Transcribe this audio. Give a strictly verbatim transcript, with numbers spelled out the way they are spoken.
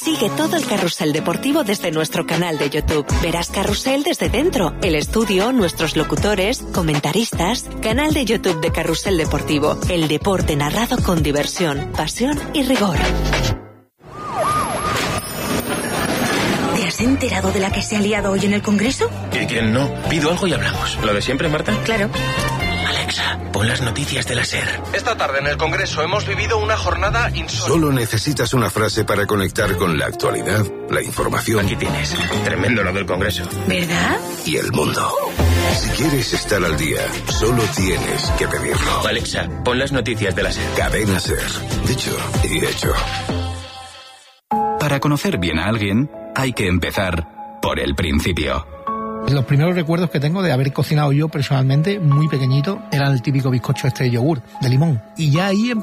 Sigue todo el carrusel deportivo desde nuestro canal de YouTube. Verás Carrusel desde dentro, el estudio, nuestros locutores, comentaristas. Canal de YouTube de Carrusel Deportivo. El deporte narrado con diversión, pasión y rigor. ¿Te has enterado de la que se ha liado hoy en el Congreso? ¿Y quién no? Pido algo y hablamos. ¿Lo de siempre, Marta? Claro. Alexa, pon las noticias de la SER. Esta tarde en el Congreso hemos vivido una jornada insólita. Solo necesitas una frase para conectar con la actualidad, la información. Aquí tienes. Tremendo lo del Congreso. ¿Verdad? Y el mundo. Si quieres estar al día, solo tienes que pedirlo. Alexa, pon las noticias de la SER. Cadena SER. Dicho y hecho. Para conocer bien a alguien, hay que empezar por el principio. Los primeros recuerdos que tengo de haber cocinado yo personalmente, muy pequeñito, era el típico bizcocho este de yogur, de limón. Y ya ahí